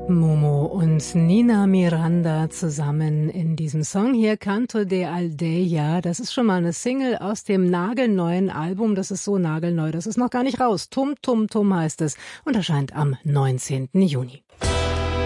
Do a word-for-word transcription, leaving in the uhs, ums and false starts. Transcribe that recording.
Momo und Nina Miranda zusammen in diesem Song hier, Canto de Aldeia. Das ist schon mal eine Single aus dem nagelneuen Album. Das ist so nagelneu, das ist noch gar nicht raus. Tum Tum Tum heißt es und erscheint am neunzehnten Juni.